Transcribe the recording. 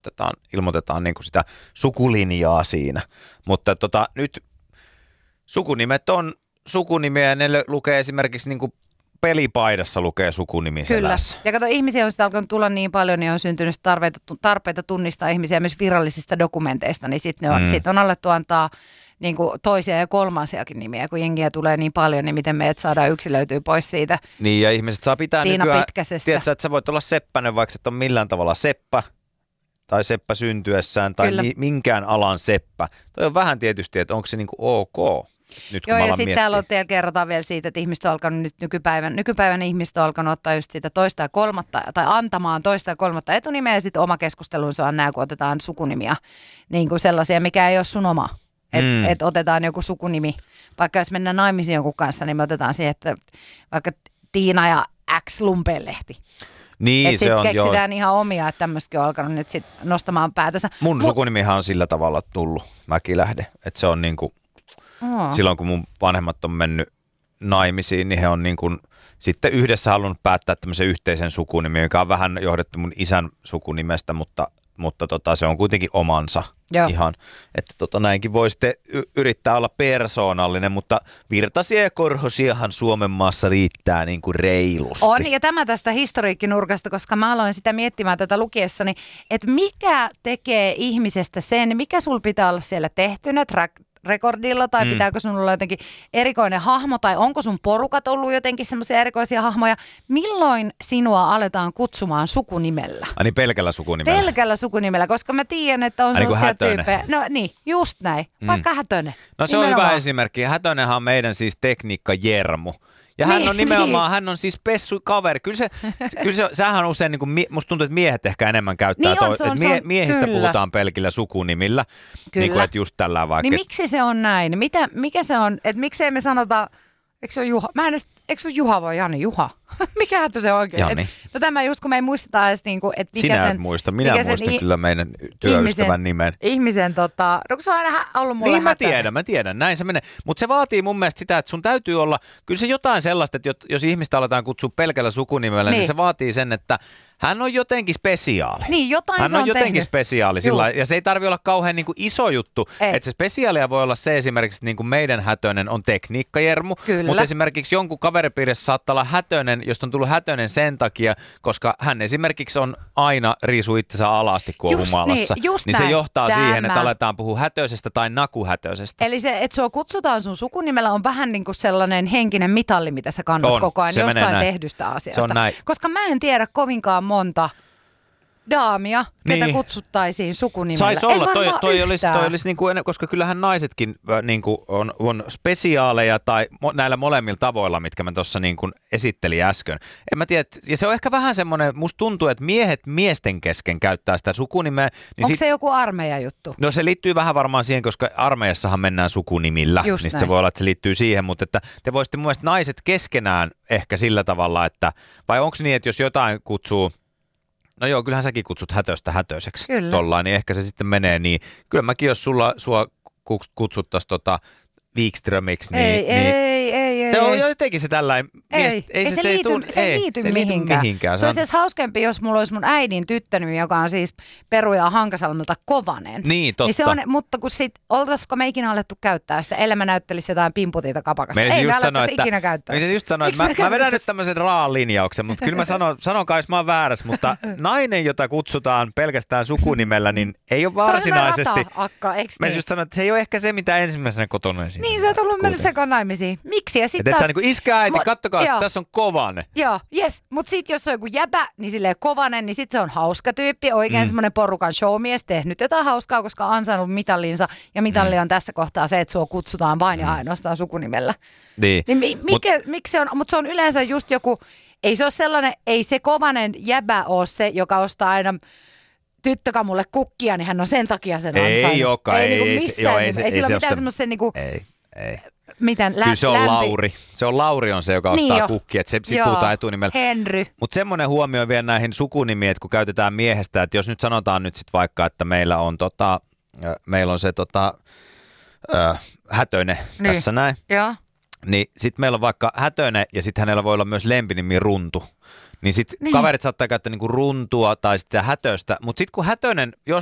ilmoitetaan niin kuin sitä sukulinjaa siinä. Mutta nyt sukunimet on sukunimiä ja ne lukee esimerkiksi niin kuin pelipaidassa lukee sukunimi selässä. Kyllä. Ja kato, ihmisiä on sitä alkanut tulla niin paljon, niin on syntynyt tarpeita tunnistaa ihmisiä myös virallisista dokumenteista, niin sitten on alettu antaa niin kuin toisia ja kolmansiakin nimiä, kun jengiä tulee niin paljon, niin miten meidät saadaan yksilöityä pois siitä Niin, ja ihmiset saa pitää Tiina nykyään, Pitkäsestä. tiedätkö, että sä voit olla seppänen, vaikka et ole millään tavalla seppä, tai seppä syntyessään, tai minkään alan seppä. Toi on vähän tietysti, että onko se niinku ok. Nyt, joo, ja sitten täällä kerrotaan vielä siitä, että ihmiset on alkanut nyt nykypäivän ihmiset on alkanut ottaa just sitä toista ja kolmatta, tai antamaan toista ja kolmatta etunimeä, ja sitten oma keskustelunsa on nämä, kun otetaan sukunimiä, niin kuin sellaisia, mikä ei ole sun oma. Että otetaan joku sukunimi, vaikka jos mennään naimisiin jonkun kanssa, niin me otetaan siihen, että vaikka Tiina ja X Lumpeenlehti. Niin, että se on, sitten keksitään ihan omia, että tämmöistäkin on alkanut nyt sit nostamaan päätänsä. Mun sukunimihan on sillä tavalla tullut, Mäkilähde, että se on niinku, silloin kun mun vanhemmat on mennyt naimisiin, niin he on niinku sitten yhdessä halunnut päättää tämmöisen yhteisen sukunimen, joka on vähän johdettu mun isän sukunimestä, mutta se on kuitenkin omansa. Joo. Ihan, että näinkin voi sitten yrittää olla persoonallinen, mutta Virtasia ja Korhosiahan Suomen maassa riittää niin kuin reilusti. On, ja tämä tästä historiikkinurkasta, koska mä aloin sitä miettimään tätä lukiessani, että mikä tekee ihmisestä sen, mikä sul pitää olla siellä tehtynä, rekordilla, tai pitääkö sun olla jotenkin erikoinen hahmo, tai onko sun porukat ollut jotenkin semmoisia erikoisia hahmoja. Milloin sinua aletaan kutsumaan sukunimellä? Niin pelkällä sukunimellä? Pelkällä sukunimellä, koska mä tiedän, että on sellaisia tyyppejä. No niin, just näin. Vaikka Hätönen. No se nimenomaan on hyvä esimerkki. Hätönenhan on meidän siis tekniikka Jermu. Ja hän on nimenomaan, hän on siis pessu kaveri. Kyllä sehän on usein, niin kuin, musta tuntuu, että miehet ehkä enemmän käyttää, miehistä kyllä puhutaan pelkillä sukunimillä. Kyllä. Niin kuin, että just tällä vaikka. Niin miksi se on näin? Mikä se on, että miksei me sanota, eikö se ole Juha? Eikö se ole Juha vai Jani? Juha. Mikähän se oikein? Jani. No tämä just kun me ei muisteta edes niinku, että mikä sinä sen. Et muista, minä muistan kyllä meidän työystävän nimen. Ihmisen no kun se on aina ollut mulle niin mä tiedän, näin se menee. Mutta se vaatii mun mielestä sitä, että sun täytyy olla, kyllä se jotain sellaista, että jos ihmistä aletaan kutsua pelkällä sukunimellä, niin se vaatii sen, että hän on jotenkin spesiaali. Niin, jotain hän se on jotenkin tehnyt spesiaali sillä, ja se ei tarvitse olla kauhean niin kuin iso juttu. Että se spesiaalia voi olla se esimerkiksi, että niin kuin meidän Hätönen on tekniikkajermu, mutta esimerkiksi jonkun kaveripiirissä saattaa olla Hätönen, josta on tullut Hätönen sen takia, koska hän esimerkiksi on aina riisu itsensä alasti, kun on humalassa. Niin se johtaa siihen, että aletaan puhua Hätöisestä tai Nakuhätöisestä. Eli se, että sua kutsutaan sun sukunimellä, on vähän niin kuin sellainen henkinen mitalli, mitä sä kannat koko ajan jostain tehdystä asiasta. Koska mä en tiedä kovinkaan monta daamia, ketä kutsuttaisiin sukunimellä. Saisi olla, toi olisi niin kuin, koska kyllähän naisetkin niin kuin on spesiaaleja tai näillä molemmilla tavoilla, mitkä mä tuossa niin kuin esittelin äsken. En mä tiedä, ja se on ehkä vähän semmoinen, musta tuntuu, että miehet miesten kesken käyttää sitä sukunimeä. Niin onko se joku armeijajuttu? No se liittyy vähän varmaan siihen, koska armeijassahan mennään sukunimillä, just niin se voi olla, että se liittyy siihen, mutta että te voisitte mun mielestä naiset keskenään ehkä sillä tavalla, että vai onko niin, että jos jotain kutsuu. No joo, kyllähän säkin kutsut Hätöstä Hätöiseksi tollain, niin ehkä se sitten menee niin. Kyllä mäkin, jos sua kutsuttaisiin Wikströmiksi, niin se on jotenkin se tällainen. Ei se liity mihinkään. Se olisi edes hauskempi, jos mulla olisi mun äidin tyttönimi, joka on siis Peru ja Hankasalmelta Kovanen. Niin, totta. Niin se on, mutta kun oltaisiko me ikinä alettu käyttää sitä, ellei mä näyttelisi jotain pimputiita kapakassa. Ei me alettaisi ikinä käyttää sitä. Just sanoa, että mä vedän nyt tämmöisen raan linjauksen, mutta kyllä mä sanon kai, jos mä oon väärässä, mutta nainen, jota kutsutaan pelkästään sukunimellä, niin ei ole varsinaisesti. Se on rata-akka, eikö niin? Mä just sanon, että se ei ole ehkä se, mitä ensimmäisenä kotona esiin. Niin, sä oot ollut mennä sekaan naimisiin. Miksi? Ja sit taas. Että sä niin iskä äiti, kattokaa, tässä on Kovanen. Joo, jes. Mutta sitten jos on joku jäbä, niin silleen Kovanen, niin sitten se on hauska tyyppi. Oikein semmoinen porukan showmies, tehnyt jotain hauskaa, koska on ansainnut mitallinsa. Ja mitalli on tässä kohtaa se, että sua kutsutaan vain ja ainoastaan sukunimellä. Niin. Miksi se on? Mutta se on yleensä just joku, ei se ole sellainen, ei se Kovanen jäbä ole se, joka ostaa aina tyttökamulle kukkia, niin hän on sen takia sen ansainnut. Ei olekaan. Ei sillä ole mitään semmoisen niinku. Ei. Miten kyllä se on Lauri. Lauri on se, joka ostaa kukkia, että sit puhutaan etunimellä. Henry. Mutta semmoinen huomio vielä näihin sukunimiin, että kun käytetään miehestä, että jos nyt sanotaan nyt sit vaikka, että meillä on se Hätönen tässä näin. Joo. Niin sit meillä on vaikka Hätönen ja sit hänellä voi olla myös lempinimi Runtu. Niin sit kaverit saattaa käyttää niinku runtua tai sit sitä hätöstä, mutta sit kun hätönen